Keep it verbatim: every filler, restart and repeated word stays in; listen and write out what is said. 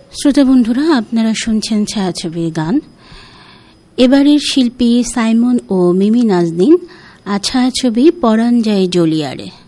শ্রোতা বন্ধুরা, আপনারা শুনছেন ছায়াছবির গান। এবারের শিল্পী সাইমন ও মিমি নাজনীন, আর ছায়াছবি পরাণ যায় জলিয়ারে।